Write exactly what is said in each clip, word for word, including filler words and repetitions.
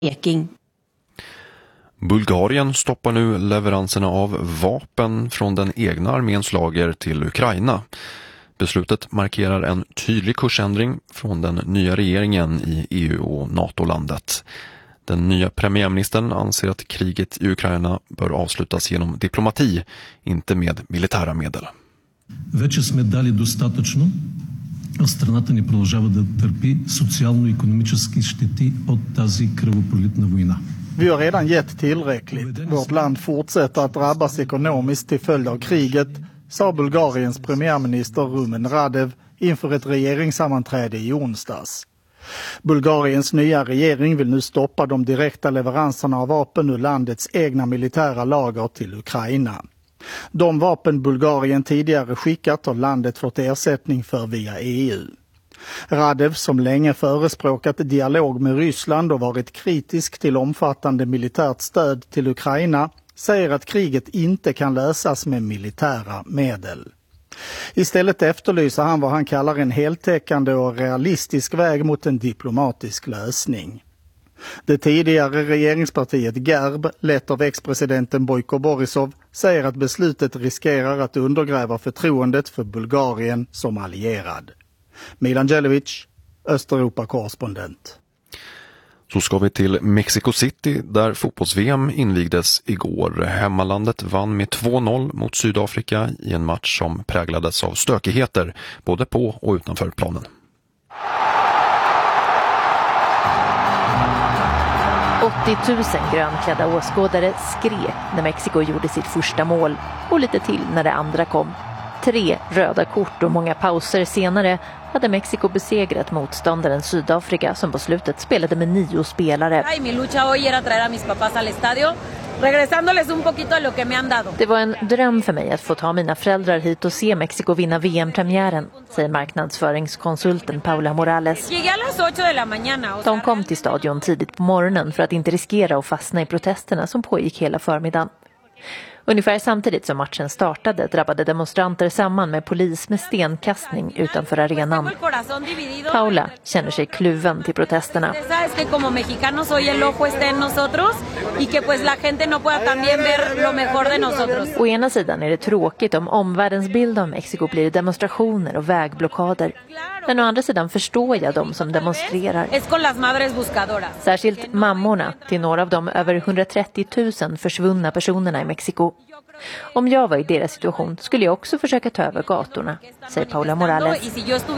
Peking. Bulgarien stoppar nu leveranserna av vapen från den egna arméns lager till Ukraina. Beslutet markerar en tydlig kursändring från den nya regeringen i E U och NATO-landet. Den nya premiärministern anser att kriget i Ukraina bör avslutas genom diplomati, inte med militära medel. Вече сме дали достатъчно, а страната ни продължава да търпи социално-икономически щети от тази кръвопролитна война. Vi har redan gett tillräckligt. Vårt land fortsätter att drabbas ekonomiskt till följd av kriget, sa Bulgariens premiärminister Rumen Radev inför ett regeringssammanträde i onsdags. Bulgariens nya regering vill nu stoppa de direkta leveranserna av vapen ur landets egna militära lager till Ukraina. De vapen Bulgarien tidigare skickat har landet fått ersättning för via E U. Radev, som länge förespråkat dialog med Ryssland och varit kritisk till omfattande militärt stöd till Ukraina, säger att kriget inte kan lösas med militära medel. Istället efterlyser han vad han kallar en heltäckande och realistisk väg mot en diplomatisk lösning. Det tidigare regeringspartiet GERB, lett av ex-presidenten Bojko Borisov, säger att beslutet riskerar att undergräva förtroendet för Bulgarien som allierad. Milan Djelevic, Östeuropa-korrespondent. Så ska vi till Mexico City där fotbolls-V M invigdes igår. Hemmalandet vann med två noll mot Sydafrika i en match som präglades av stökigheter både på och utanför planen. åttio tusen grönklädda åskådare skrek när Mexiko gjorde sitt första mål och lite till när det andra kom. Tre röda kort och många pauser senare hade Mexiko besegrat motståndaren Sydafrika som på slutet spelade med nio spelare. Det var en dröm för mig att få ta mina föräldrar hit och se Mexiko vinna V M-premiären, säger marknadsföringskonsulten Paula Morales. De kom till stadion tidigt på morgonen för att inte riskera att fastna i protesterna som pågick hela förmiddagen. Ungefär samtidigt som matchen startade drabbade demonstranter samman med polis med stenkastning utanför arenan. Paula känner sig kluven till protesterna. Å ena sidan är det tråkigt om omvärldens bild av Mexiko blir demonstrationer och vägblockader. Men å andra sidan förstår jag dem som demonstrerar. Särskilt mammorna till några av de över hundratrettio tusen försvunna personerna i Mexiko. Om jag var i deras situation skulle jag också försöka ta över gatorna, säger Paula Morales.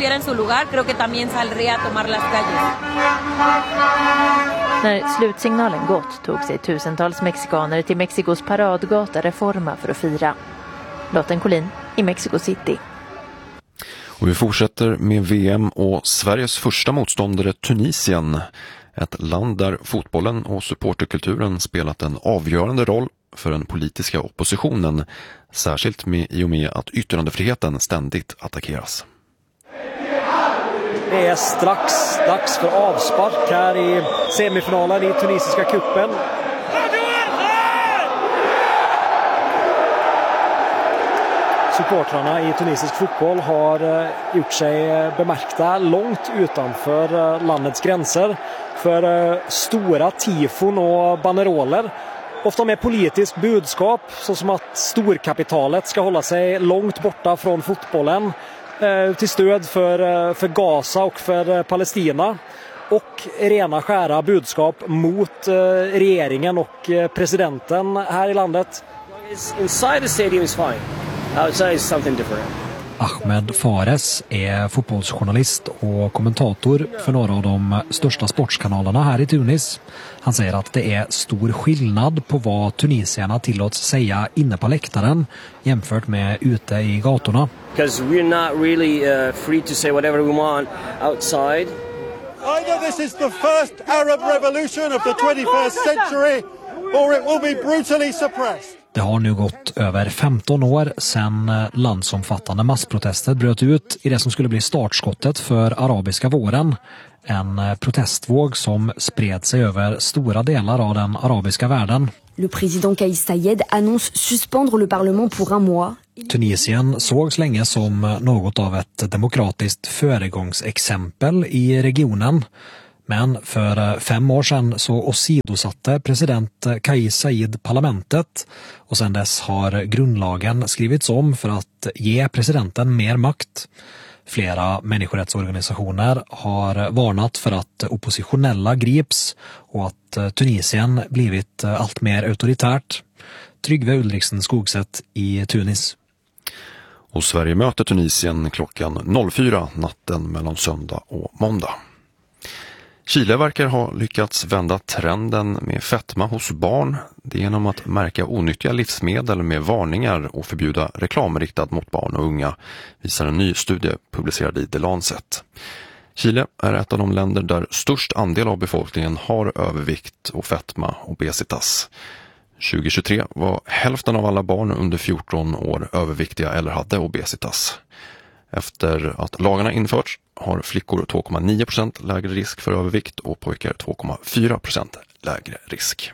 När slutsignalen gått tog sig tusentals mexikaner till Mexikos paradgata Reforma för att fira. Lotten Collin i Mexico City. Och vi fortsätter med V M och Sveriges första motståndare Tunisien. Ett land där fotbollen och supporterkulturen spelat en avgörande roll för den politiska oppositionen, särskilt med, i och med att yttrandefriheten ständigt attackeras. Det är strax dags för avspark här i semifinalen i tunisiska kuppen. Supportrarna i tunisisk fotboll har gjort sig bemärkta långt utanför landets gränser för stora tifon och banderoler. Ofta med politiskt budskap, så som att storkapitalet ska hålla sig långt borta från fotbollen eh, till stöd för, för Gaza och för Palestina. Och rena skära budskap mot eh, regeringen och eh, presidenten här i landet. Inside the stadium is fine. Outside is something different. Ahmed Fares är fotbollsjournalist och kommentator för några av de största sportskanalerna här i Tunis. Han säger att det är stor skillnad på vad tunisierna tillåts säga inne på läktaren jämfört med ute i gatorna. Because we're not really uh, free to say whatever we want outside. Either this is the first Arab revolution of the twenty-first century or it will be brutally suppressed. Det har nu gått över femton år sedan landsomfattande massprotester bröt ut i det som skulle bli startskottet för arabiska våren. En protestvåg som spred sig över stora delar av den arabiska världen. Le président Kais Saied annonce suspendre le parlement pour un mois. Tunisien sågs länge som något av ett demokratiskt föregångsexempel i regionen. Men för fem år sedan så åsidosatte president Kais Saied parlamentet och sedan dess har grundlagen skrivits om för att ge presidenten mer makt. Flera människorättsorganisationer har varnat för att oppositionella grips och att Tunisien blivit allt mer auktoritärt. Tryggve Ulriksen Skogset i Tunis. Och Sverige möter Tunisien klockan fyra natten mellan söndag och måndag. Chile verkar ha lyckats vända trenden med fetma hos barn. Det är genom att märka onyttiga livsmedel med varningar och förbjuda reklam riktad mot barn och unga, visar en ny studie publicerad i The Lancet. Chile är ett av de länder där störst andel av befolkningen har övervikt och fetma, obesitas. tjugohundratjugotre var hälften av alla barn under fjorton år överviktiga eller hade obesitas. Efter att lagarna införts har flickor två komma nio procent lägre risk för övervikt och pojkar två komma fyra procent lägre risk.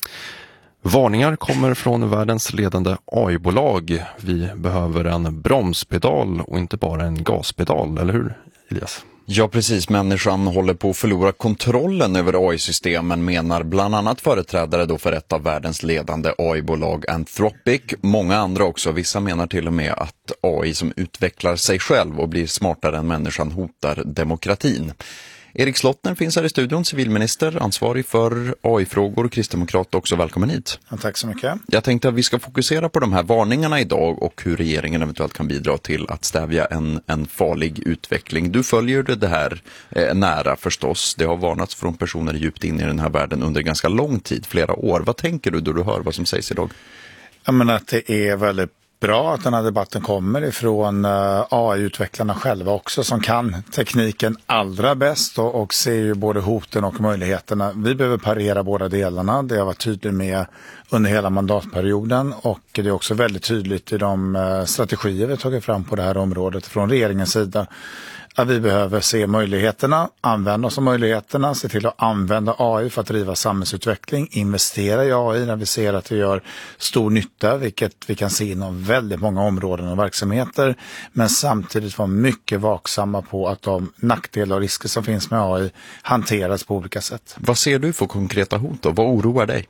Varningar kommer från världens ledande A I-bolag. Vi behöver en bromspedal och inte bara en gaspedal, eller hur, Elias? Ja, precis. Människan håller på att förlora kontrollen över A I-systemen, menar bland annat företrädare då för ett av världens ledande A I-bolag, Anthropic. Många andra också. Vissa menar till och med att A I som utvecklar sig själv och blir smartare än människan hotar demokratin. Erik Slottner finns här i studion, civilminister, ansvarig för A I-frågor, kristdemokrat också. Välkommen hit. Ja, tack så mycket. Jag tänkte att vi ska fokusera på de här varningarna idag och hur regeringen eventuellt kan bidra till att stävja en, en farlig utveckling. Du följer det här eh, nära förstås. Det har varnats från personer djupt in i den här världen under ganska lång tid, flera år. Vad tänker du då du hör vad som sägs idag? Jag menar att det är väldigt bra att den här debatten kommer ifrån A I-utvecklarna själva också, som kan tekniken allra bäst och, och ser ju både hoten och möjligheterna. Vi behöver parera båda delarna. Det har varit tydligt med under hela mandatperioden och det är också väldigt tydligt i de strategier vi tagit fram på det här området från regeringens sida. Att vi behöver se möjligheterna, använda oss av möjligheterna, se till att använda A I för att driva samhällsutveckling, investera i A I när vi ser att det gör stor nytta, vilket vi kan se inom väldigt många områden och verksamheter, men samtidigt vara mycket vaksamma på att de nackdelar och risker som finns med A I hanteras på olika sätt. Vad ser du för konkreta hot då? Vad oroar dig?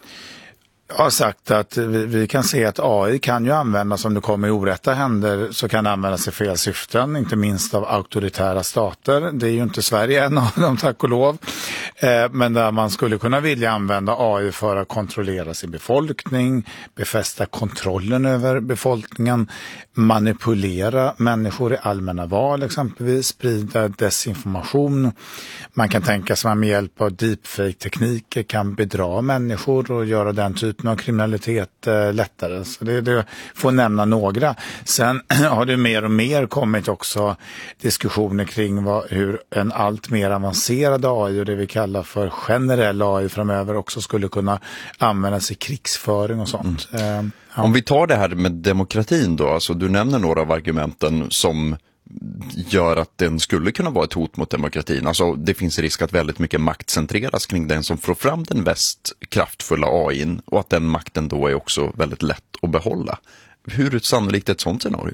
Jag har sagt att vi, vi kan se att A I kan ju användas om det kommer i orätta händer, så kan det användas i fel syften, inte minst av auktoritära stater. Det är ju inte Sverige en av dem, tack och lov. Eh, men där man skulle kunna vilja använda A I för att kontrollera sin befolkning, befästa kontrollen över befolkningen, manipulera människor i allmänna val exempelvis, sprida desinformation. Man kan tänka sig att man med hjälp av deepfake-tekniker kan bedra människor och göra den typen av kriminalitet eh, lättare. Så det, det får nämna några. Sen har det mer och mer kommit också diskussioner kring vad, hur en allt mer avancerad A I och det vi kallar för generell A I framöver också skulle kunna användas i krigsföring och sånt. Mm. Eh, ja. Om vi tar det här med demokratin då, alltså du nämner några av argumenten som gör att den skulle kunna vara ett hot mot demokratin. Alltså det finns risk att väldigt mycket makt centreras kring den som får fram den mest kraftfulla A I:n och att den makten då är också väldigt lätt att behålla. Hur sannolikt är ett sånt scenario?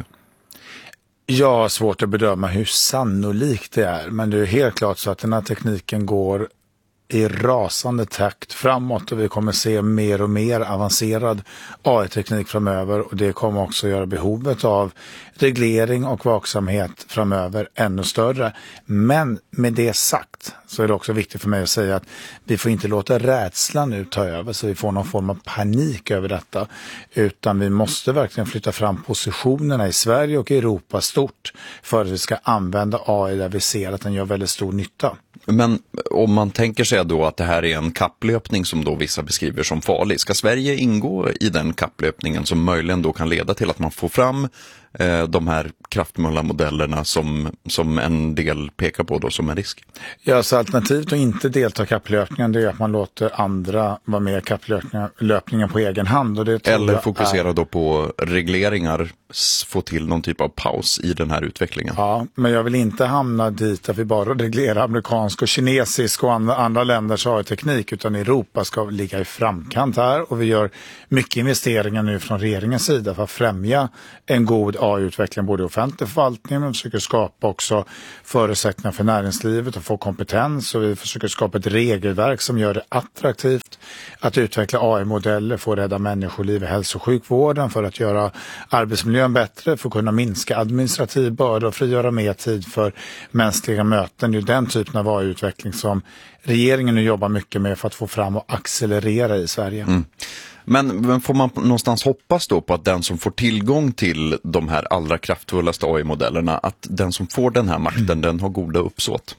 Jag har svårt att bedöma hur sannolikt det är, men det är helt klart så att den här tekniken går i rasande takt framåt och vi kommer se mer och mer avancerad A I-teknik framöver och det kommer också göra behovet av reglering och vaksamhet framöver ännu större. Men med det sagt så är det också viktigt för mig att säga att vi får inte låta rädslan nu ta över så vi får någon form av panik över detta, utan vi måste verkligen flytta fram positionerna i Sverige och Europa stort för att vi ska använda A I där vi ser att den gör väldigt stor nytta. Men om man tänker sig då att det här är en kapplöpning som då vissa beskriver som farlig, ska Sverige ingå i den kapplöpningen som möjligen då kan leda till att man får fram eh, de här kraftfulla modellerna som, som en del pekar på då som en risk? Ja, så alternativet att inte delta i kapplöpningen det är att man låter andra vara med i kapplöpningen på egen hand. Och det eller fokusera är... då på regleringar få till någon typ av paus i den här utvecklingen. Ja, men jag vill inte hamna dit att vi bara reglerar amerikansk och kinesisk och andra, andra länders A I-teknik, utan Europa ska ligga i framkant här, och vi gör mycket investeringar nu från regeringens sida för att främja en god A I-utveckling både i offentlig förvaltning, men försöker skapa också förutsättningar för näringslivet att få kompetens, och vi försöker skapa ett regelverk som gör det attraktivt att utveckla A I-modeller för att rädda människoliv i hälso- och sjukvården, för att göra arbetsmiljön bättre, för att kunna minska administrativ börda och frigöra mer tid för mänskliga möten. Det är den typen av A I-utveckling som regeringen nu jobbar mycket med för att få fram och accelerera i Sverige. Mm. Men, men får man någonstans hoppas då på att den som får tillgång till de här allra kraftfullaste A I-modellerna, att den som får den här makten, mm. den har goda uppsåt?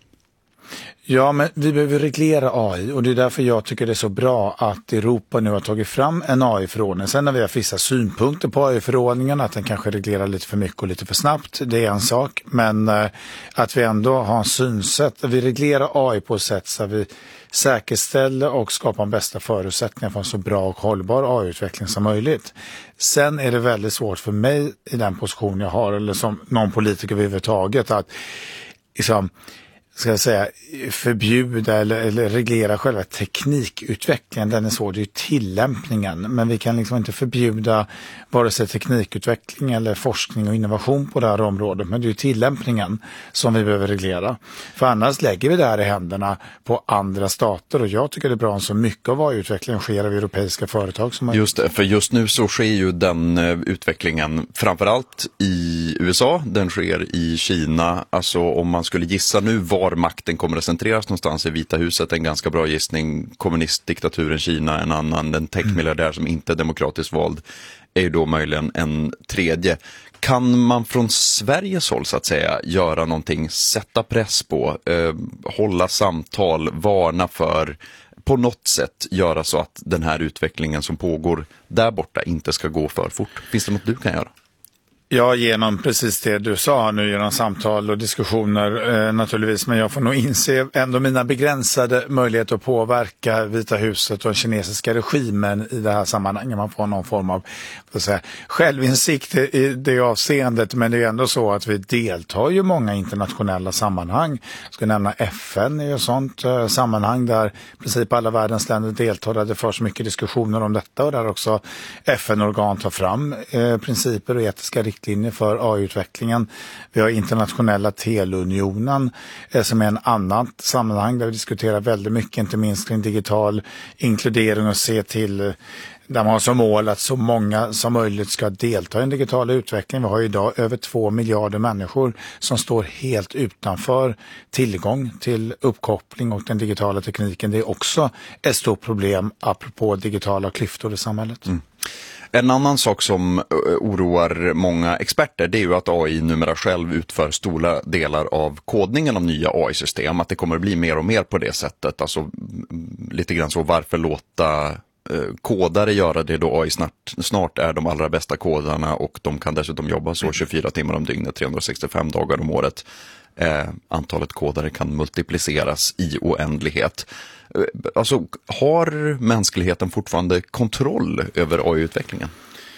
Ja, men vi behöver reglera A I, och det är därför jag tycker det är så bra att Europa nu har tagit fram en A I-förordning. Sen när vi har vissa synpunkter på A I-förordningen, att den kanske reglerar lite för mycket och lite för snabbt, det är en sak. Men eh, att vi ändå har en synsätt, vi reglerar A I på ett sätt så att vi säkerställer och skapar de bästa förutsättningar för en så bra och hållbar A I-utveckling som möjligt. Sen är det väldigt svårt för mig i den position jag har, eller som någon politiker överhuvudtaget, att liksom, ska jag säga, förbjuda eller, eller reglera själva teknikutvecklingen. Den är svår, det är ju tillämpningen. Men vi kan liksom inte förbjuda vare sig teknikutveckling eller forskning och innovation på det här området. Men det är ju tillämpningen som vi behöver reglera. För annars lägger vi det här i händerna på andra stater. Och jag tycker det är bra om så mycket av vad utvecklingen sker av europeiska företag som möjligt. Just det, för just nu så sker ju den uh, utvecklingen framförallt i U S A. Den sker i Kina. Alltså om man skulle gissa nu var makten kommer att centreras någonstans, i Vita huset en ganska bra gissning, kommunistdiktaturen Kina en annan, den techmiljardär som inte är demokratiskt vald är ju då möjligen en tredje. Kan man från Sveriges håll så att säga göra någonting, sätta press på, eh, hålla samtal, varna för, på något sätt göra så att den här utvecklingen som pågår där borta inte ska gå för fort? Finns det något du kan göra? Ja, genom precis det du sa nu, genom samtal och diskussioner eh, naturligtvis, men jag får nog inse ändå mina begränsade möjligheter att påverka Vita huset och den kinesiska regimen i det här sammanhanget. Man får någon form av för att säga, självinsikt i det avseendet, men det är ändå så att vi deltar ju många internationella sammanhang. Jag ska nämna F N i ett sånt eh, sammanhang där i princip alla världens länder deltar, där det förs mycket diskussioner om detta, och där också F N-organ tar fram eh, principer och etiska riktlinjer riktlinjer för A I-utvecklingen. Vi har internationella teleunionen eh, som är en annan sammanhang där vi diskuterar väldigt mycket, inte minst kring digital inkludering och se till eh, där man har som mål att så många som möjligt ska delta i en digital utveckling. Vi har idag över två miljarder människor som står helt utanför tillgång till uppkoppling och den digitala tekniken. Det är också ett stort problem apropå digitala klyftor i samhället. Mm. En annan sak som oroar många experter, det är ju att A I numera själv utför stora delar av kodningen av nya A I-system. Att det kommer att bli mer och mer på det sättet. Alltså lite grann så, varför låta kodare göra det då A I snart, snart är de allra bästa kodarna, och de kan dessutom jobba så tjugofyra timmar om dygnet, trehundrasextiofem dagar om året. Eh, antalet kodare kan multipliceras i oändlighet. Alltså, har mänskligheten fortfarande kontroll över A I-utvecklingen?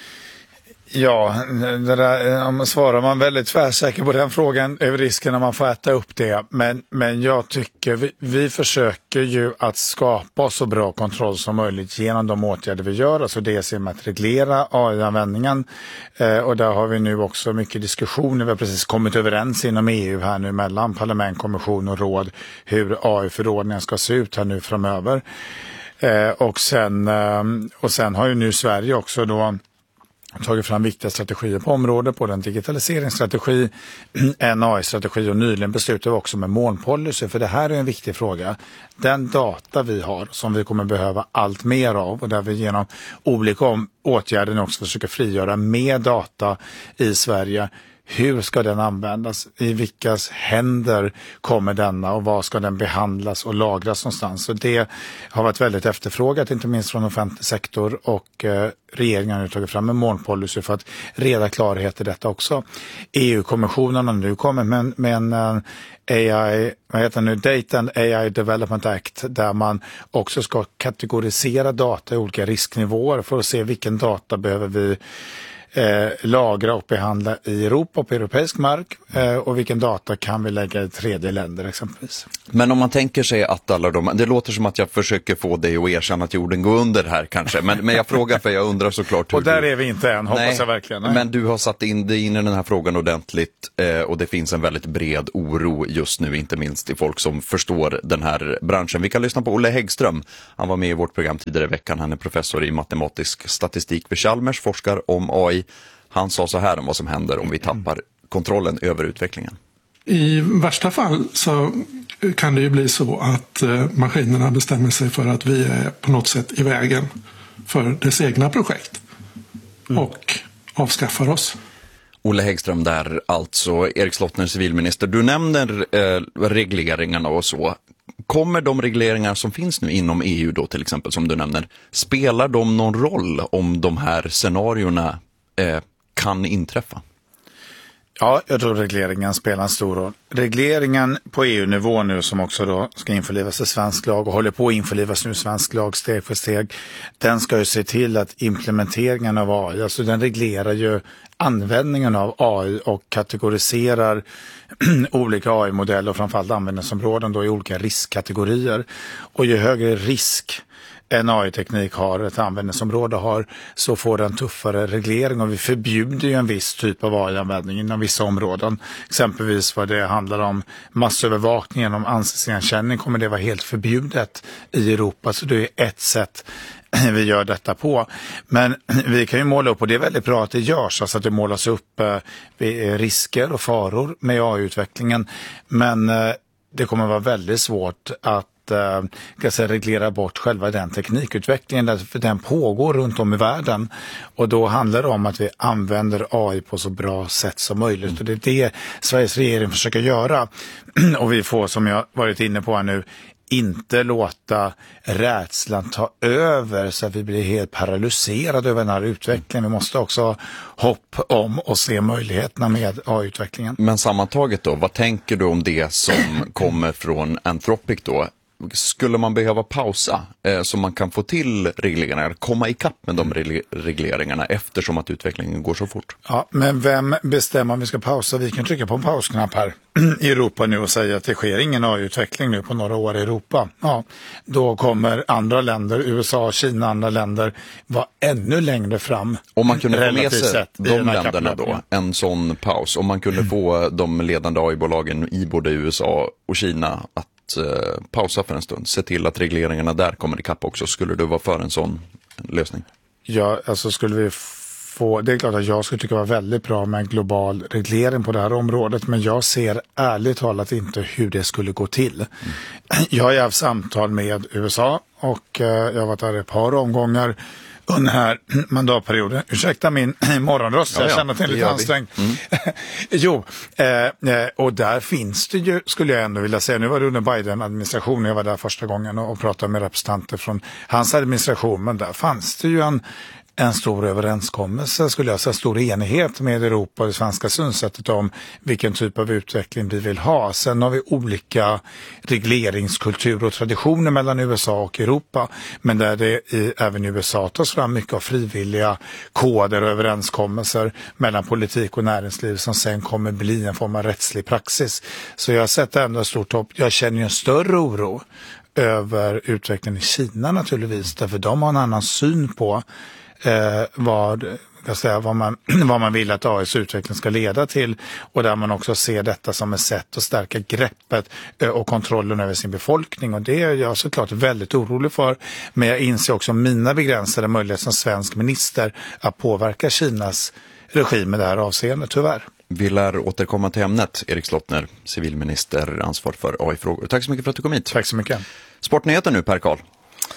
Ja, det där, om man svarar man väldigt tvärsäker på den frågan över risken när man får äta upp det. Men, men jag tycker vi, vi försöker ju att skapa så bra kontroll som möjligt genom de åtgärder vi gör. Alltså det är med att reglera A I-användningen. Eh, och där har vi nu också mycket diskussioner. Vi har precis kommit överens inom E U här nu mellan parlament, kommission och råd hur A I-förordningen ska se ut här nu framöver. Eh, och, sen, eh, och sen har ju nu Sverige också då tagit fram viktiga strategier på området, på en digitaliseringsstrategi, en A I-strategi, och nyligen beslutade vi också med molnpolicy, för det här är en viktig fråga. Den data vi har som vi kommer behöva allt mer av, och där vi genom olika åtgärder också försöker frigöra mer data i Sverige. Hur ska den användas? I vilkas händer kommer denna, och var ska den behandlas och lagras någonstans? Så det har varit väldigt efterfrågat, inte minst från offentlig sektor, och eh, regeringen har nu tagit fram en molnpolicy för att reda klarhet i detta också. E U-kommissionen har nu kommit med, med en eh, A I, vad heter nu, Data and A I Development Act, där man också ska kategorisera data i olika risknivåer för att se vilken data behöver vi eh, lagra och behandla i Europa och på europeisk mark eh, och vilken data kan vi lägga i tredje länder exempelvis. Men om man tänker sig att alla de, det låter som att jag försöker få dig att erkänna att jorden går under här kanske, men, men jag frågar för jag undrar såklart hur och där du... är vi inte än, hoppas nej, jag verkligen. Nej. Men du har satt in dig in i den här frågan ordentligt eh, och det finns en väldigt bred oro just nu, inte minst i folk som förstår den här branschen. Vi kan lyssna på Olle Häggström, han var med i vårt program tidigare i veckan, han är professor i matematisk statistik vid Chalmers, forskar om A I. Han sa så här om vad som händer om vi tappar kontrollen över utvecklingen. I värsta fall så kan det ju bli så att eh, maskinerna bestämmer sig för att vi är på något sätt i vägen för dess egna projekt mm. och avskaffar oss. Olle Häggström där, alltså Erik Slottner, civilminister. Du nämner eh, regleringarna och så. Kommer de regleringar som finns nu inom E U då till exempel som du nämner, spelar de någon roll om de här scenarierna eh, kan inträffa? Ja, jag tror regleringen spelar en stor roll. Regleringen på E U-nivå nu som också då ska införlivas i svensk lag och håller på att införlivas nu i svensk lag steg för steg, den ska ju se till att implementeringen av A I, alltså den reglerar ju användningen av A I och kategoriserar olika A I-modeller och framförallt användningsområden då i olika riskkategorier. Och ju högre risk en A I-teknik har, ett användningsområde har, så får den tuffare reglering och vi förbjuder ju en viss typ av A I-användning inom vissa områden. Exempelvis vad det handlar om massövervakning genom ansiktsigenkänning kommer det vara helt förbjudet i Europa, så det är ett sätt vi gör detta på. Men vi kan ju måla upp, och det är väldigt bra att det görs, alltså att det målas upp eh, risker och faror med A I-utvecklingen. Men eh, det kommer vara väldigt svårt att eh, kan säga, reglera bort själva den teknikutvecklingen, för den pågår runt om i världen. Och då handlar det om att vi använder A I på så bra sätt som möjligt. Och det är det Sveriges regering försöker göra. Och vi får, som jag varit inne på här nu, inte låta rädslan ta över så att vi blir helt paralyserade över den här utvecklingen. Vi måste också ha hopp om och se möjligheterna med A I-utvecklingen. Men sammantaget då, vad tänker du om det som kommer från Anthropic då? Skulle man behöva pausa eh, så man kan få till regleringar, komma ikapp med de re- regleringarna eftersom att utvecklingen går så fort? Ja, men vem bestämmer om vi ska pausa? Vi kan trycka på en pausknapp här i Europa nu och säga att det sker ingen A I-utveckling nu på några år i Europa. Ja, då kommer andra länder, U S A, Kina, andra länder vara ännu längre fram. Om man kunde få med sig de länderna då, en sån paus, om man kunde få de ledande A I-bolagen i både U S A och Kina att pausa för en stund, se till att regleringarna där kommer ikapp också, skulle du vara för en sån lösning? Ja, alltså skulle vi få, det är klart att jag skulle tycka det var väldigt bra med en global reglering på det här området, men jag ser ärligt talat inte hur det skulle gå till. Mm. Jag har haft samtal med U S A och jag har varit där i ett par omgångar under den här mandatperioden. Ursäkta min morgonröst, ja, jag känner att det är lite ansträngd. Mm. jo, eh, och där finns det ju, skulle jag ändå vilja säga, nu var det under Biden-administrationen, jag var där första gången och, och pratade med representanter från hans administration, men där fanns det ju en en stor överenskommelse, skulle jag säga, stor enighet med Europa och det svenska synsättet om vilken typ av utveckling vi vill ha. Sen har vi olika regleringskultur och traditioner mellan U S A och Europa, men där det i, även i U S A tas fram mycket av frivilliga koder och överenskommelser mellan politik och näringsliv som sen kommer bli en form av rättslig praxis. Så jag har sett ändå ett stort hopp. Jag känner ju en större oro över utvecklingen i Kina naturligtvis, därför de har en annan syn på Eh, vad, jag säga, vad, man, vad man vill att A I:s utveckling ska leda till, och där man också ser detta som ett sätt att stärka greppet eh, och kontrollen över sin befolkning, och det är jag såklart väldigt orolig för, men jag inser också mina begränsade möjligheter som svensk minister att påverka Kinas regim med det här avseendet, tyvärr. Vi lär återkomma till ämnet. Erik Slottner, civilminister, ansvar för A I-frågor. Tack så mycket för att du kom hit. Tack så mycket. Sportnyheter nu, Per Karl.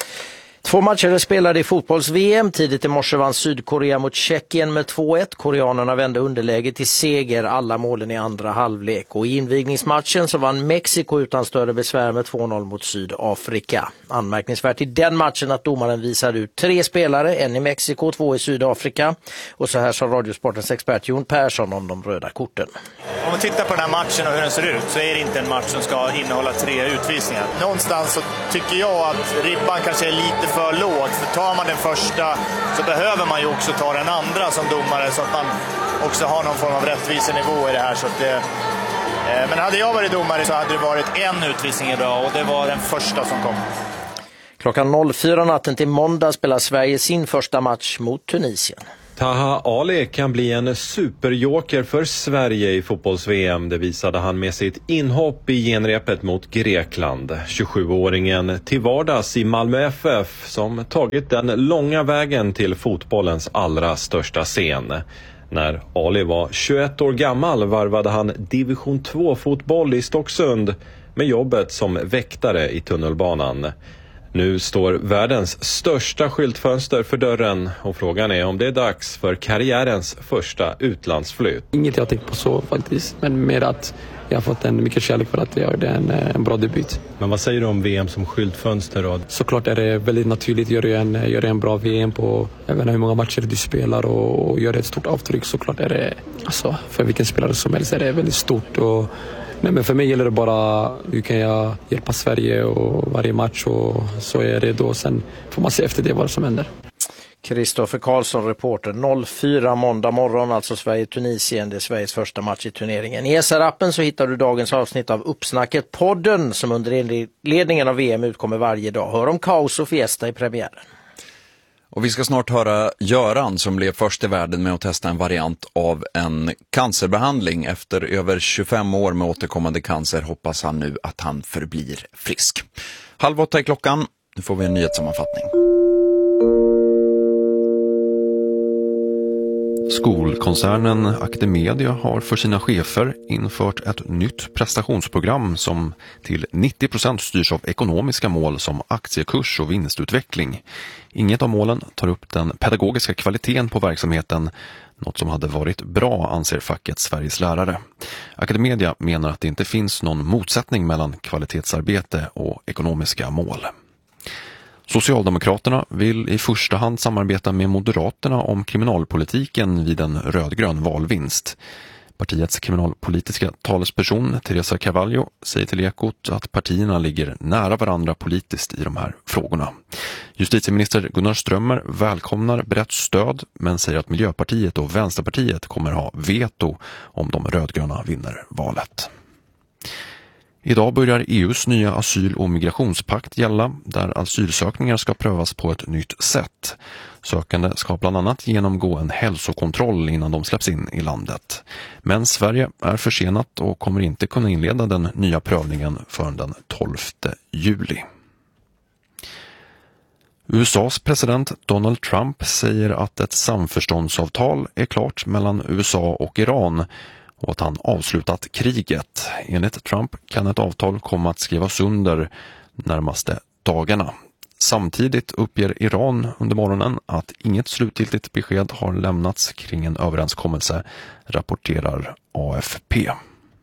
Två matcher spelade i fotbolls-V M. Tidigt i morse vann Sydkorea mot Tjeckien med två ett. Koreanerna vände underläge till seger, alla målen i andra halvlek. Och i invigningsmatchen så vann Mexiko utan större besvär med två noll mot Sydafrika. Anmärkningsvärt i den matchen att domaren visade ut tre spelare, en i Mexiko, två i Sydafrika. Och så här sa Radiosportens expert Jon Persson om de röda korten. Om man tittar på den här matchen och hur den ser ut så är det inte en match som ska innehålla tre utvisningar. Någonstans så tycker jag att ribban kanske är lite för för lågt. För tar man den första så behöver man ju också ta den andra som domare så att man också har någon form av rättvisenivå i det här. Så att det, eh, men hade jag varit domare så hade det varit en utvisning idag och det var den första som kom. Klockan noll fyra natten till måndag spelar Sverige sin första match mot Tunisien. Taha Ali kan bli en superjoker för Sverige i fotbolls-V M. Det visade han med sitt inhopp i genrepet mot Grekland. tjugosjuåringen till vardags i Malmö F F som tagit den långa vägen till fotbollens allra största scen. När Ali var tjugoett år gammal varvade han division två-fotboll i Stocksund med jobbet som väktare i tunnelbanan. Nu står världens största skyltfönster för dörren och frågan är om det är dags för karriärens första utlandsflytt. Inget jag tänkt på så faktiskt, men mer att jag har fått en mycket kärlek för att jag gjorde en, en bra debut. Men vad säger du om V M som skyltfönster då? Såklart är det väldigt naturligt. Gör du en, gör en bra V M på jag vet inte hur många matcher du spelar och, och gör ett stort avtryck, såklart är det, alltså, för vilken spelare som helst är det väldigt stort. Och nej, men för mig gäller det bara hur kan jag hjälpa Sverige och varje match och så är det då. Sen får man se efter det vad som händer. Kristoffer Karlsson, reporter. noll fyra måndag morgon, alltså Sverige-Tunisien. Det är Sveriges första match i turneringen. I S R-appen så hittar du dagens avsnitt av Uppsnacket, podden som under ledningen av V M utkommer varje dag. Hör om kaos och fiesta i premiären. Och vi ska snart höra Göran som blev först i världen med att testa en variant av en cancerbehandling. Efter över tjugofem år med återkommande cancer hoppas han nu att han förblir frisk. Halv åtta i klockan, nu får vi en nyhetssammanfattning. Skolkoncernen Academedia har för sina chefer infört ett nytt prestationsprogram som till nittio procent styrs av ekonomiska mål som aktiekurs och vinstutveckling. Inget av målen tar upp den pedagogiska kvaliteten på verksamheten, något som hade varit bra, anser facket Sveriges lärare. Academedia menar att det inte finns någon motsättning mellan kvalitetsarbete och ekonomiska mål. Socialdemokraterna vill i första hand samarbeta med Moderaterna om kriminalpolitiken vid en rödgrön valvinst. Partiets kriminalpolitiska talesperson Teresa Carvalho säger till Ekot att partierna ligger nära varandra politiskt i de här frågorna. Justitieminister Gunnar Strömmer välkomnar brett stöd men säger att Miljöpartiet och Vänsterpartiet kommer ha veto om de rödgröna vinner valet. Idag börjar E U:s nya asyl- och migrationspakt gälla, där asylsökningar ska prövas på ett nytt sätt. Sökande ska bland annat genomgå en hälsokontroll innan de släpps in i landet. Men Sverige är försenat och kommer inte kunna inleda den nya prövningen förrän den tolfte juli. U S A:s president Donald Trump säger att ett samförståndsavtal är klart mellan U S A och Iran och att han avslutat kriget. Enligt Trump kan ett avtal komma att skrivas under närmaste dagarna. Samtidigt uppger Iran under morgonen att inget slutgiltigt besked har lämnats kring en överenskommelse, rapporterar A F P.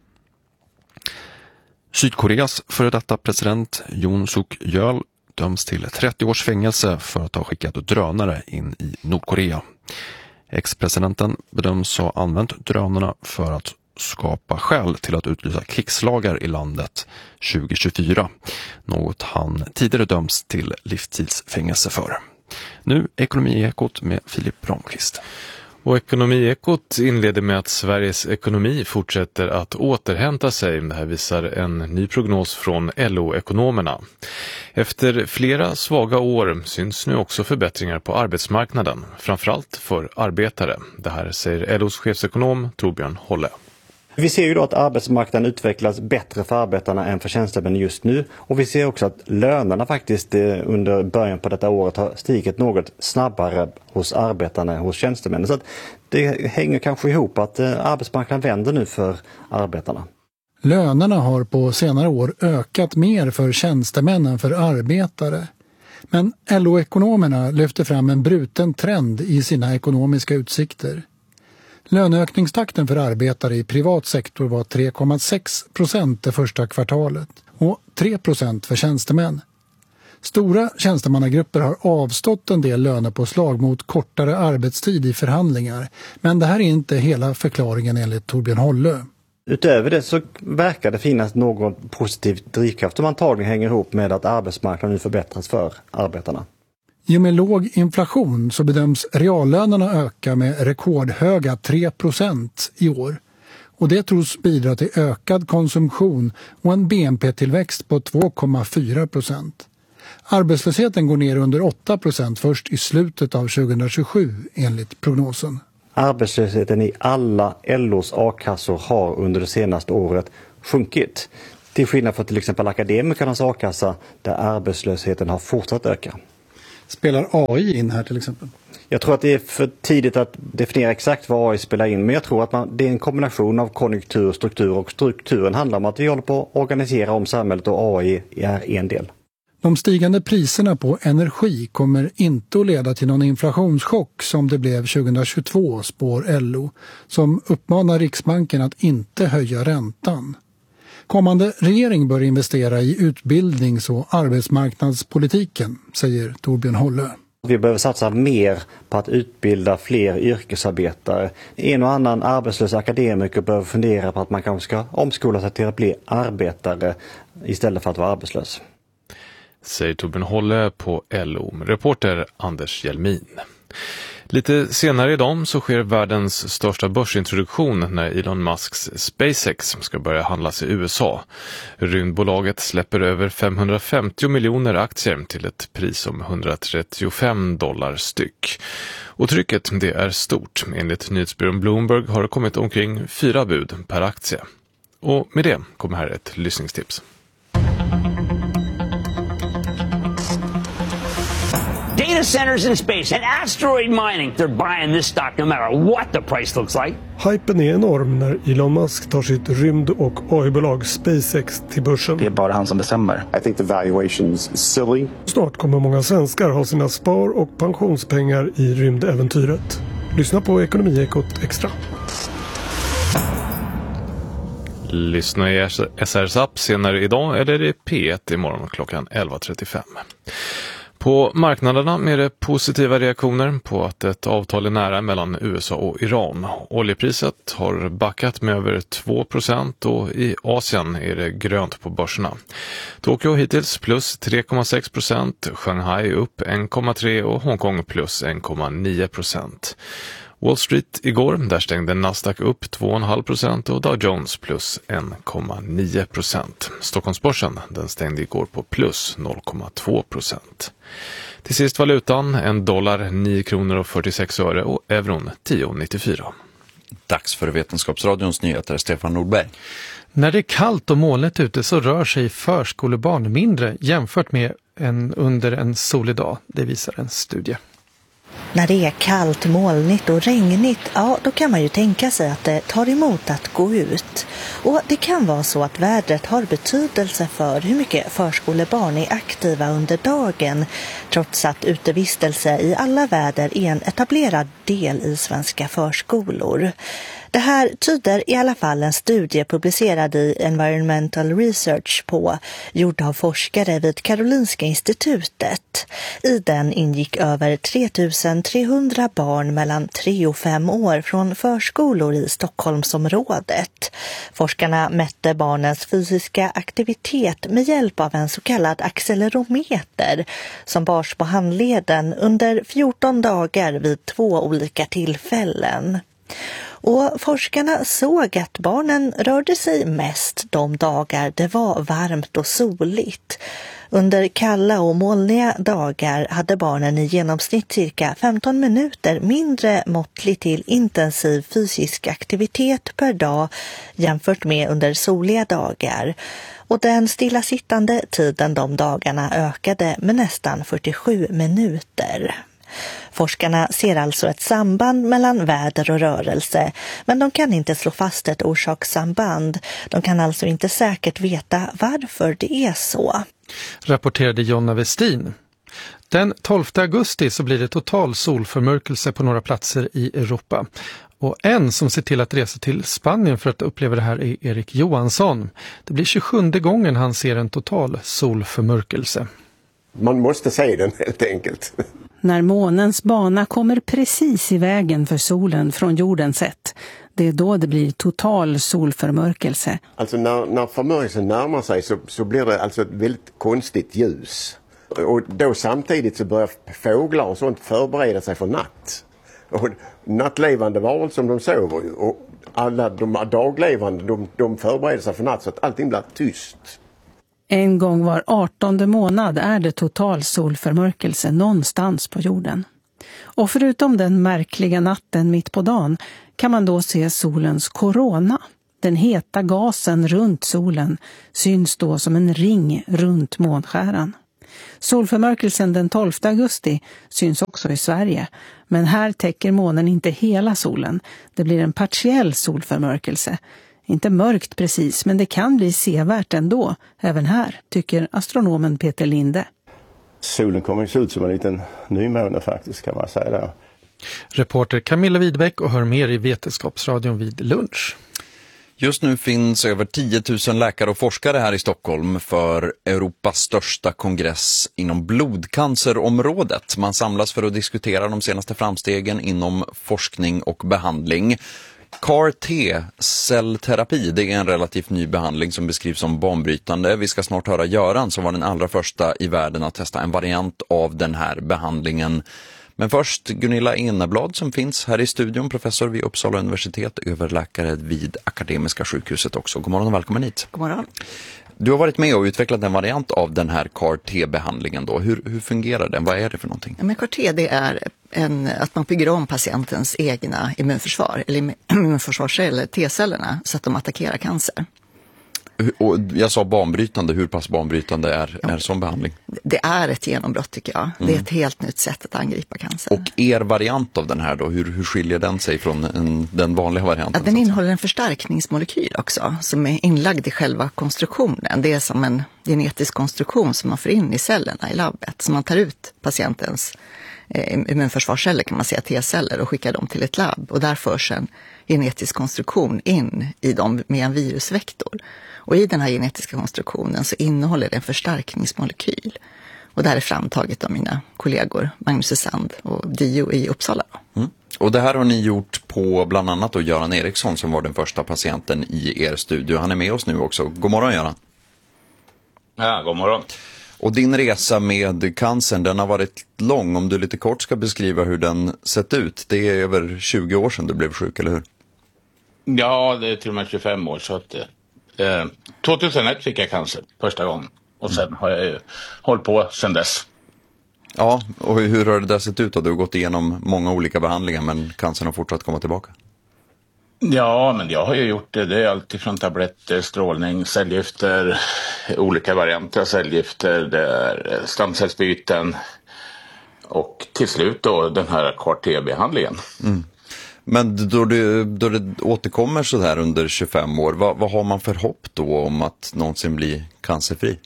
Sydkoreas före detta president Yoon Suk-yeol döms till trettio års fängelse för att ha skickat drönare in i Nordkorea. Ex-presidenten bedöms ha använt drönarna för att skapa skäl till att utlysa krigslagar i landet tjugo tjugofyra. Något han tidigare döms till livstidsfängelse för. Nu Ekonomiekot med Filip Ramqvist. Och Ekonomiekot inleder med att Sveriges ekonomi fortsätter att återhämta sig. Det här visar en ny prognos från L O-ekonomerna. Efter flera svaga år syns nu också förbättringar på arbetsmarknaden, framförallt för arbetare. Det här säger L O:s chefsekonom Torbjörn Holle. Vi ser ju då att arbetsmarknaden utvecklas bättre för arbetarna än för tjänstemän just nu. Och vi ser också att lönerna faktiskt under början på detta året har stigit något snabbare hos arbetarna än hos tjänstemännen. Så att det hänger kanske ihop att arbetsmarknaden vänder nu för arbetarna. Lönerna har på senare år ökat mer för tjänstemän än för arbetare. Men L O-ekonomerna lyfter fram en bruten trend i sina ekonomiska utsikter. Löneökningstakten för arbetare i privat sektor var tre komma sex procent det första kvartalet och tre procent för tjänstemän. Stora tjänstemannagrupper har avstått en del lönepåslag mot kortare arbetstid i förhandlingar, men det här är inte hela förklaringen enligt Torbjörn Holle. Utöver det så verkar det finnas någon positiv drivkraft som antagligen hänger ihop med att arbetsmarknaden nu förbättras för arbetarna. I och med låg inflation så bedöms reallönerna öka med rekordhöga tre procent i år. Och det tros bidra till ökad konsumtion och en B N P-tillväxt på två komma fyra procent. Arbetslösheten går ner under åtta procent först i slutet av tjugohundratjugosju enligt prognosen. Arbetslösheten i alla L O:s a-kassor har under det senaste året sjunkit. Till skillnad från till exempel akademikernas a-kassa där arbetslösheten har fortsatt öka. Spelar A I in här till exempel? Jag tror att det är för tidigt att definiera exakt vad A I spelar in, men jag tror att man, det är en kombination av konjunktur, struktur och strukturen handlar om att vi håller på att organisera om samhället och A I är en del. De stigande priserna på energi kommer inte att leda till någon inflationschock som det blev tjugohundratjugotvå, spår L O, som uppmanar Riksbanken att inte höja räntan. Kommande regering bör investera i utbildnings- och arbetsmarknadspolitiken, säger Torbjörn Hållö. Vi behöver satsa mer på att utbilda fler yrkesarbetare. En och annan arbetslös akademiker behöver fundera på att man kanske ska omskola sig till att bli arbetare istället för att vara arbetslös. Säger Torbjörn Hållö på L O. Reporter Anders Hjelmin. Lite senare idag så sker världens största börsintroduktion när Elon Musks SpaceX ska börja handlas i U S A. Rymdbolaget släpper över femhundrafemtio miljoner aktier till ett pris om hundratrettiofem dollar styck. Och trycket det är stort. Enligt nyhetsbyrån Bloomberg har det kommit omkring fyra bud per aktie. Och med det kommer här ett lyssningstips. Data centers in space and asteroid mining. They're buying this stock no matter what the price looks like. Hypen är enorm när Elon Musk tar sitt rymd- och A I-bolag SpaceX till börsen. Det är bara han som bestämmer. I think the valuation's silly. Snart kommer många svenskar ha sina spar- och pensionspengar i rymdäventyret. Lyssna på Ekonomiekot Extra. Lyssna i S R:s app senare idag eller i P ett imorgon klockan elva trettiofem. På marknaderna är det positiva reaktioner på att ett avtal är nära mellan U S A och Iran. Oljepriset har backat med över två procent och i Asien är det grönt på börserna. Tokyo hittills plus tre komma sex procent, Shanghai upp en komma tre och Hongkong plus en komma nio procent. Wall Street igår, där stängde Nasdaq upp två komma fem procent och Dow Jones plus en komma nio procent. Stockholmsbörsen den stängde igår på plus noll komma två procent. Till sist valutan, en dollar nio kronor och fyrtiosex öre och euron tio komma nittiofyra. Dags för Vetenskapsradions nyheter, Stefan Nordberg. När det är kallt och molnigt ute så rör sig förskolebarn mindre jämfört med en under en solig dag, det visar en studie. När det är kallt, molnigt och regnigt, ja då kan man ju tänka sig att det tar emot att gå ut. Och det kan vara så att vädret har betydelse för hur mycket förskolebarn är aktiva under dagen, trots att utevistelse i alla väder är en etablerad del i svenska förskolor. Det här tyder i alla fall en studie publicerad i Environmental Research på, gjord av forskare vid Karolinska institutet. I den ingick över tre tusen trehundra barn mellan tre och fem år från förskolor i Stockholmsområdet. Forskarna mätte barnens fysiska aktivitet med hjälp av en så kallad accelerometer som bars på handleden under fjorton dagar vid två olika tillfällen. Och forskarna såg att barnen rörde sig mest de dagar det var varmt och soligt. Under kalla och molniga dagar hade barnen i genomsnitt cirka femton minuter mindre måttlig till intensiv fysisk aktivitet per dag jämfört med under soliga dagar. Och den stillasittande tiden de dagarna ökade med nästan fyrtiosju minuter. Forskarna ser alltså ett samband mellan väder och rörelse, men de kan inte slå fast ett orsakssamband. De kan alltså inte säkert veta varför det är så. Rapporterade Jonna Westin. Den tolfte augusti så blir det total solförmörkelse på några platser i Europa. Och en som ser till att resa till Spanien för att uppleva det här är Erik Johansson. Det blir tjugosjunde gången han ser en total solförmörkelse. Man måste se den helt enkelt. När månens bana kommer precis i vägen för solen från jordens sätt. Det är då det blir total solförmörkelse. Alltså när, när förmörkelsen närmar sig så, så blir det alltså ett väldigt konstigt ljus. Och då samtidigt så börjar fåglar och sånt förbereda sig för natt. Och nattlevande varelser som de sover ju. Och alla de daglevande de, de förbereder sig för natt så att allting blir tyst. En gång var artonde månad är det total solförmörkelse någonstans på jorden. Och förutom den märkliga natten mitt på dagen kan man då se solens korona. Den heta gasen runt solen syns då som en ring runt månskäran. Solförmörkelsen den tolfte augusti syns också i Sverige, men här täcker månen inte hela solen. Det blir en partiell solförmörkelse. Inte mörkt precis, men det kan bli sevärt ändå, även här, tycker astronomen Peter Linde. Solen kommer att se ut som en liten nymåne faktiskt, kan man säga där. Reporter Camilla Widbeck och hör mer i Vetenskapsradion vid lunch. Just nu finns över tio tusen läkare och forskare här i Stockholm för Europas största kongress inom blodcancerområdet. Man samlas för att diskutera de senaste framstegen inom forskning och behandling. C A R T-cellterapi, det är en relativt ny behandling som beskrivs som banbrytande. Vi ska snart höra Göran som var den allra första i världen att testa en variant av den här behandlingen. Men först Gunilla Eneblad som finns här i studion, professor vid Uppsala universitet, överläkare vid Akademiska sjukhuset också. God morgon och välkommen hit. God morgon. Du har varit med och utvecklat en variant av den här C A R T-behandlingen då. Hur, hur fungerar den? Vad är det för någonting? Ja, men C A R T det är en, att man bygger om patientens egna immunförsvar, eller immunförsvarsceller, T-cellerna, så att de attackerar cancer. Och jag sa banbrytande, hur pass banbrytande är, ja. är sån behandling? Det är ett genombrott tycker jag. Det är Mm. ett helt nytt sätt att angripa cancer. Och er variant av den här då, hur, hur skiljer den sig från en, den vanliga varianten? Ja, den innehåller en förstärkningsmolekyl också som är inlagd i själva konstruktionen. Det är som en genetisk konstruktion som man får in i cellerna i labbet. Så man tar ut patientens eh, immunförsvarsceller, kan man säga, T-celler, och skickar dem till ett labb. Och där förs en genetisk konstruktion in i dem med en virusvektor. Och i den här genetiska konstruktionen så innehåller det en förstärkningsmolekyl. Och det här är framtaget av mina kollegor Magnus Sand och Dio i Uppsala. Mm. Och det här har ni gjort på bland annat då Göran Eriksson som var den första patienten i er studio. Han är med oss nu också. God morgon Göran. Ja, god morgon. Och din resa med cancern, den har varit lång. Om du lite kort ska beskriva hur den sett ut. Det är över tjugo år sedan du blev sjuk, eller hur? Ja, det är till och med tjugofem år. Så att, eh, tjugohundraett fick jag cancer första gången. Och sen har jag ju hållit på sedan dess. Ja, och hur har det där sett ut då? Du har gått igenom många olika behandlingar men cancern har fortsatt komma tillbaka. Ja, men jag har ju gjort det. Det är alltid från tabletter, strålning, cellgifter, olika varianter av cellgifter, det är stamcellsbyten och till slut då den här C A R T-behandlingen. Mm. Men då det, då det återkommer så här under tjugofem år, vad, vad har man för hopp då om att någonsin bli cancerfri?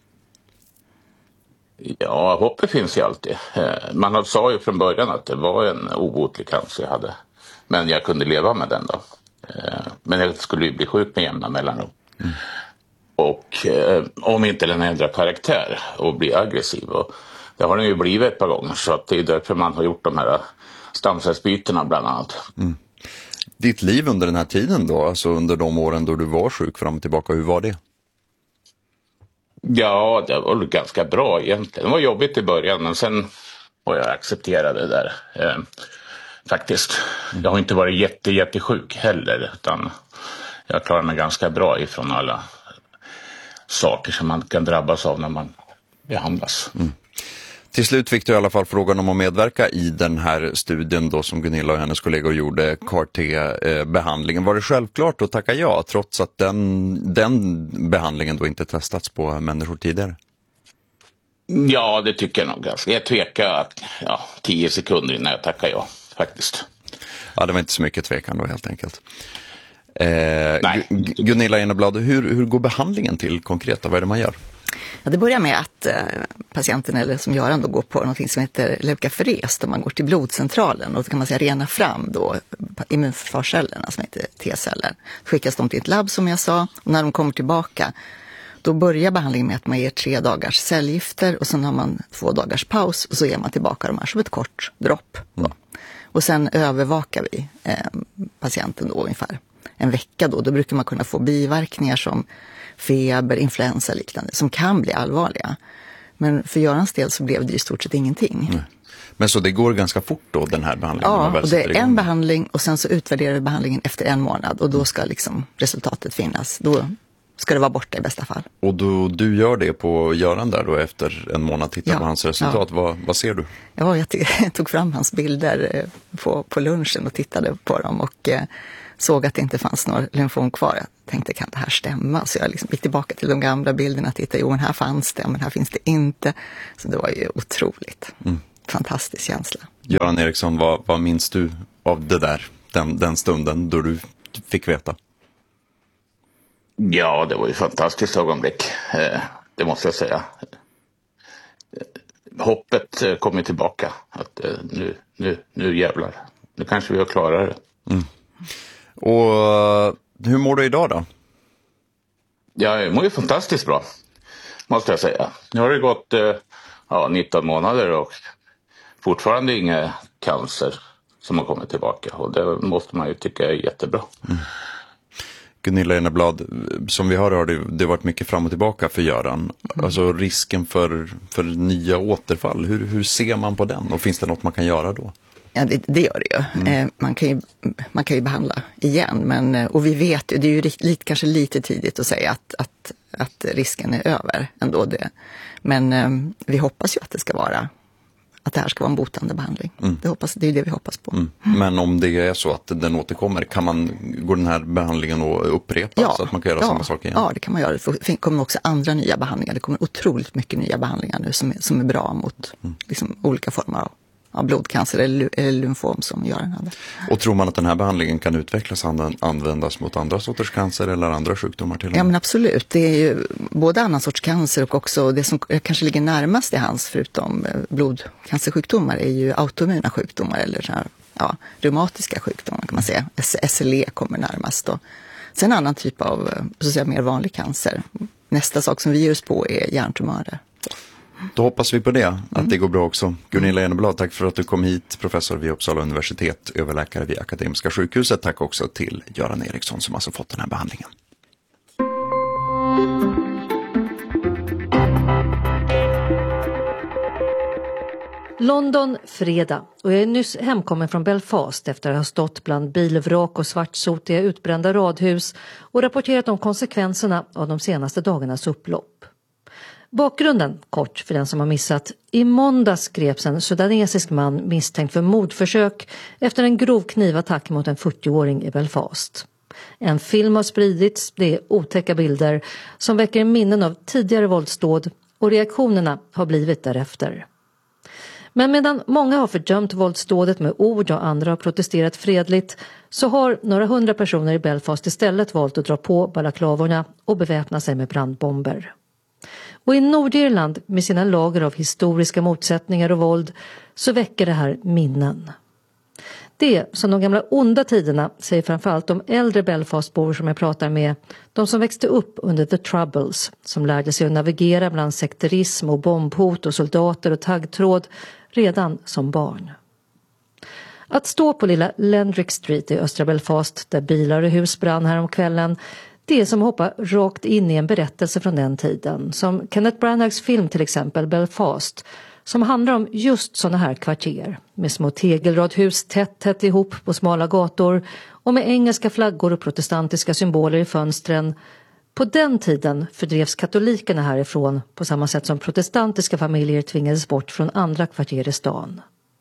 Ja, hoppet finns ju alltid. Man sa ju från början att det var en obotlig cancer jag hade. Men jag kunde leva med den då. Men jag skulle ju bli sjuk med jämna mellanrum. Mm. Och eh, om inte den ändrar karaktär och blir aggressiv. Och det har den ju blivit ett par gånger. Så att det är därför man har gjort de här stamcellsbytena bland annat. Mm. Ditt liv under den här tiden då, alltså under de åren då du var sjuk fram och tillbaka, hur var det? Ja, det var ganska bra egentligen. Det var jobbigt i början men sen har jag accepterat det där. Eh, faktiskt. Jag har inte varit jätte, jättesjuk heller utan jag klarar mig ganska bra ifrån alla saker som man kan drabbas av när man behandlas. Mm. Till slut fick du i alla fall frågan om att medverka i den här studien då som Gunilla och hennes kollegor gjorde, C A R T-behandlingen. Var det självklart att tacka ja trots att den, den behandlingen då inte testats på människor tidigare? Ja, det tycker jag nog ganska. Jag tvekar ja, tio sekunder innan jag tackar ja, faktiskt. Ja, det var inte så mycket tvekan då helt enkelt. Eh, Nej. Gunilla Eneblad, hur, hur går behandlingen till konkret? Vad är det man gör? Ja, det börjar med att eh, patienten, eller som Göran då, går på något som heter leukafores, då man går till blodcentralen och då kan man säga rena fram då immunförsvarscellerna som heter T-celler. Skickas de till ett labb som jag sa och när de kommer tillbaka då börjar behandlingen med att man ger tre dagars cellgifter och sen har man två dagars paus och så ger man tillbaka de här som ett kort dropp. Då. Och sen övervakar vi eh, patienten då ungefär en vecka då. Då brukar man kunna få biverkningar som feber, influensa liknande som kan bli allvarliga. Men för Görans del så blev det i stort sett ingenting. Nej. Men så det går ganska fort då, den här behandlingen? Ja, och det är en behandling och sen så utvärderar vi behandlingen efter en månad och då ska liksom resultatet finnas. Då ska det vara borta i bästa fall. Och då, du gör det på Göran där då efter en månad, tittar ja, på hans resultat. Ja. Vad, vad ser du? Ja, jag, t- jag tog fram hans bilder på, på lunchen och tittade på dem och eh, såg att det inte fanns några lymfom kvar. Jag tänkte, kan det här stämma? Så jag liksom gick tillbaka till de gamla bilderna och tittade, jo men här fanns det, men här finns det inte. Så det var ju otroligt. Mm. Fantastisk känsla. Göran Eriksson, vad, vad minns du av det där, den, den stunden då du fick veta? Ja, det var ju ett fantastiskt ögonblick. Det måste jag säga. Hoppet kommer tillbaka. Att nu, nu, nu jävlar. Nu kanske vi har klarat det. Mm. Och hur mår du idag då? Ja, jag mår ju fantastiskt bra. Måste jag säga. Nu har det gått ja, nitton månader och fortfarande inga cancer som har kommit tillbaka. Och det måste man ju tycka är jättebra. Mm. Gunilla Eneblad, som vi hör har det, det varit mycket fram och tillbaka för Göran. Mm. Alltså risken för, för nya återfall, hur, hur ser man på den? Och finns det något man kan göra då? Ja, det, det gör det ju. Mm. Eh, man, kan ju. Man kan ju behandla igen. Men, och vi vet ju, det är ju lite, kanske lite tidigt att säga att, att, att risken är över ändå. Det. Men eh, vi hoppas ju att det ska vara att det här ska vara en botande behandling. Mm. Det, hoppas, det är det vi hoppas på. Mm. Men om det är så att den återkommer, kan man gå den här behandlingen och upprepa ja, så att man kan göra ja, samma sak igen? Ja, det kan man göra. Det kommer också andra nya behandlingar. Det kommer otroligt mycket nya behandlingar nu som är, som är bra mot mm. liksom, olika former av, av blodcancer eller, eller lymfom som gör den här. Och tror man att den här behandlingen kan utvecklas och användas mot andra sorters cancer eller andra sjukdomar till och med? Ja, men absolut. Det är ju både annan sorts cancer och också det som kanske ligger närmast i hans, förutom blodcancersjukdomar, är ju autoimmuna sjukdomar eller så här, ja, reumatiska sjukdomar kan man säga. S L E kommer närmast då. Sen en annan typ av så att säga, mer vanlig cancer. Nästa sak som vi ger oss på är hjärntumörer. Då hoppas vi på det, att mm. det går bra också. Gunilla Eneblad, tack för att du kom hit, professor vid Uppsala universitet, överläkare vid Akademiska sjukhuset. Tack också till Göran Eriksson som alltså fått den här behandlingen. London, fredag, och jag är nyss hemkommen från Belfast efter att ha stått bland bilvrak och svartsotiga utbrända radhus och rapporterat om konsekvenserna av de senaste dagarnas upplopp. Bakgrunden, kort för den som har missat. I måndags greps en sudanesisk man misstänkt för mordförsök efter en grov knivattack mot en fyrtioåring i Belfast. En film har spridits, det är otäcka bilder som väcker minnen av tidigare våldsdåd och reaktionerna har blivit därefter. Men medan många har fördömt våldsdådet med ord och andra har protesterat fredligt så har några hundra personer i Belfast istället valt att dra på balaklavorna och beväpna sig med brandbomber. Och i Nordirland med sina lager av historiska motsättningar och våld så väcker det här minnen. Det som de gamla onda tiderna säger framförallt de äldre Belfastbor som jag pratar med, de som växte upp under The Troubles, som lärde sig att navigera bland sekterism och bombhot och soldater och taggtråd redan som barn. Att stå på lilla Lendrick Street i östra Belfast där bilar och hus brann här om kvällen, det är som att hoppa rakt in i en berättelse från den tiden, som Kenneth Branaghs film till exempel Belfast, som handlar om just sådana här kvarter med små tegelradhus tätt tätt ihop på smala gator och med engelska flaggor och protestantiska symboler i fönstren. På den tiden fördrevs katolikerna härifrån på samma sätt som protestantiska familjer tvingades bort från andra kvarter i stan.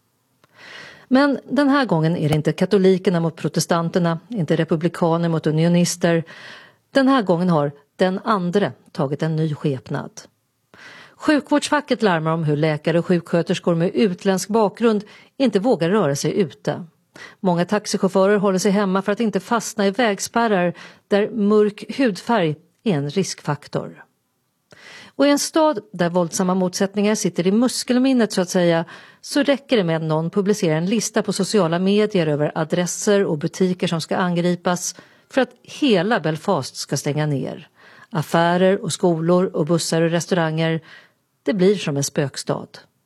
Men den här gången är det inte katolikerna mot protestanterna, inte republikaner mot unionister. Den här gången har den andra tagit en ny skepnad. Sjukvårdsfacket larmar om hur läkare och sjuksköterskor med utländsk bakgrund inte vågar röra sig ute. Många taxichaufförer håller sig hemma för att inte fastna i vägspärrar där mörk hudfärg är en riskfaktor. Och i en stad där våldsamma motsättningar sitter i muskelminnet så att säga, så räcker det med att någon publicerar en lista på sociala medier över adresser och butiker som ska angripas för att hela Belfast ska stänga ner. Affärer och skolor och bussar och restauranger, det blir som en spökstad.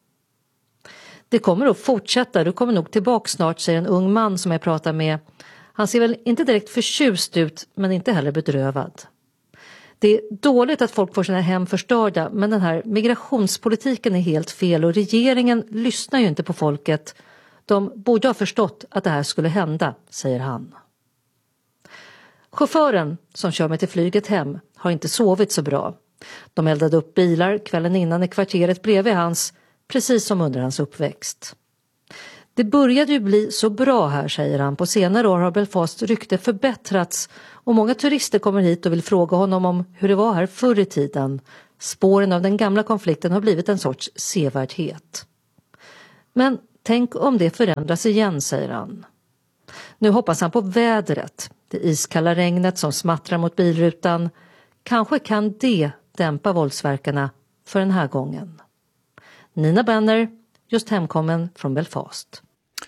Det kommer att fortsätta, du kommer nog tillbaka snart, säger en ung man som jag pratar med. Han ser väl inte direkt förtjust ut, men inte heller bedrövad. Det är dåligt att folk får sina hem förstörda, men den här migrationspolitiken är helt fel och regeringen lyssnar ju inte på folket. De borde ha förstått att det här skulle hända, säger han. Chauffören som kör mig till flyget hem har inte sovit så bra. De eldade upp bilar kvällen innan i kvarteret bredvid hans, precis som under hans uppväxt. Det började ju bli så bra här, säger han. På senare år har Belfast rykte förbättrats och många turister kommer hit och vill fråga honom om hur det var här förr i tiden. Spåren av den gamla konflikten har blivit en sorts sevärdhet. Men tänk om det förändras igen, säger han. Nu hoppas han på vädret. Det iskalla regnet som smattrar mot bilrutan. Kanske kan det dämpa våldsverkarna för den här gången. Nina Benner, just hemkommen från Belfast.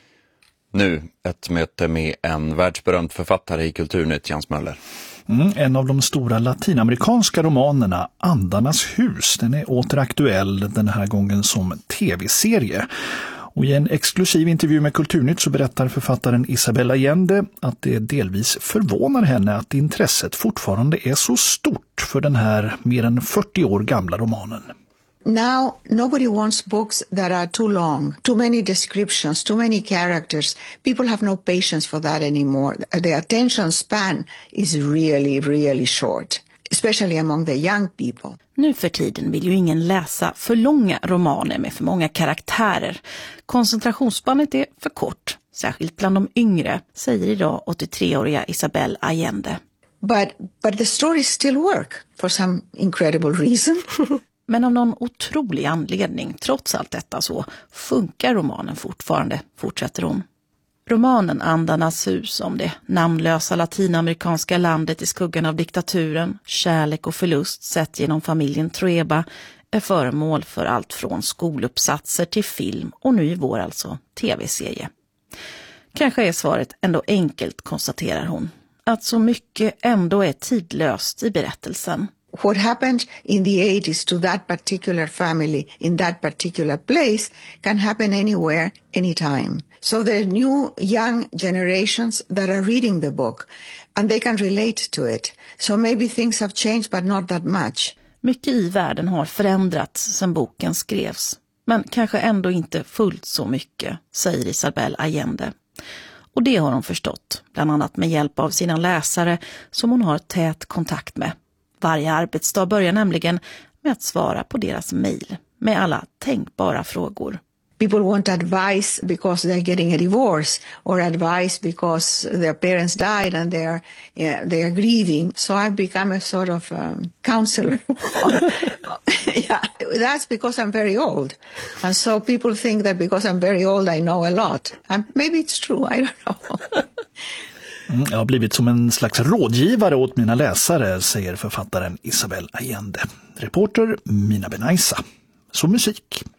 Nu ett möte med en världsberömd författare i Kulturnytt, Jens Möller. Mm, en av de stora latinamerikanska romanerna, Andarnas hus, den är åter aktuell den här gången som tv-serie. Och i en exklusiv intervju med Kulturnytt så berättar författaren Isabel Allende att det delvis förvånar henne att intresset fortfarande är så stort för den här mer än fyrtio år gamla romanen. Now, nobody wants books that are too long, too many descriptions, too many characters. People have no patience for that anymore. The attention span is really, really short, especially among the young people. Nu för tiden vill ju ingen läsa för långa romaner med för många karaktärer. Koncentrationsspannet är för kort, särskilt bland de yngre, säger idag åttiotre-åriga Isabel Allende. But, but the stories still work for some incredible reason. Men av någon otrolig anledning, trots allt detta så, funkar romanen fortfarande, fortsätter hon. Romanen Andarnas hus om det namnlösa latinamerikanska landet i skuggan av diktaturen, kärlek och förlust sett genom familjen Trueba är föremål för allt från skoluppsatser till film och nu i vår alltså tv-serie. Kanske är svaret ändå enkelt, konstaterar hon, att så mycket ändå är tidlöst i berättelsen. What happened in the eighties to that particular family in that particular place can happen anywhere, anytime. So there are new young generations that are reading the book and they can relate to it. So maybe things have changed but not that much. Mycket i världen har förändrats sedan boken skrevs. Men kanske ändå inte fullt så mycket, säger Isabel Allende. Och det har hon förstått, bland annat med hjälp av sina läsare som hon har tät kontakt med. Varje arbetsdag börjar nämligen med att svara på deras mejl med alla tänkbara frågor. People want advice because they're getting a divorce or advice because their parents died and they're yeah, they are grieving. So I've become a sort of um, counselor. Yeah, that's because I'm very old. And so people think that because I'm very old I know a lot. And maybe it's true, I don't know. Jag har blivit som en slags rådgivare åt mina läsare, säger författaren Isabel Allende. Reporter Mina Benaisa. Så musik.